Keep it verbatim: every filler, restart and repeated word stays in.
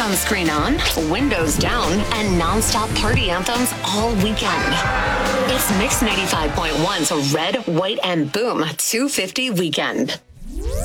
Sunscreen on, windows down, and nonstop party anthems all weekend. It's Mix ninety-five point one's Red, White, and Boom two fifty Weekend.